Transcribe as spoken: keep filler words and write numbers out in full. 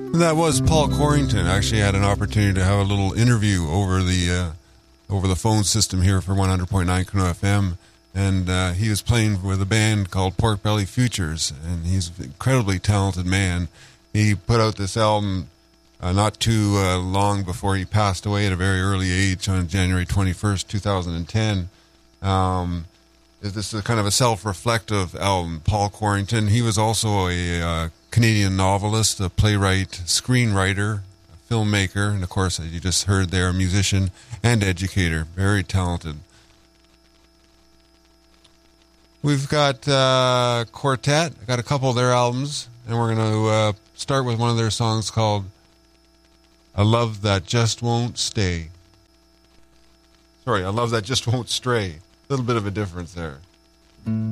That was Paul Corrington. I actually had an opportunity to have a little interview over the uh, over the phone system here for one hundred point nine Kuno F M, and uh, he was playing with a band called Pork Belly Futures, and he's an incredibly talented man. He put out this album uh, not too uh, long before he passed away at a very early age on January twenty-first, twenty ten. Um, this is kind of a self-reflective album. Paul Corrington, he was also a uh, Canadian novelist, a playwright, screenwriter, a filmmaker, and of course, as you just heard there, a musician and educator. Very talented. We've got uh, Quartet. I got a couple of their albums, and we're going to uh, start with one of their songs called "A Love That Just Won't Stay." Sorry, "A Love That Just Won't Stray." A little bit of a difference there.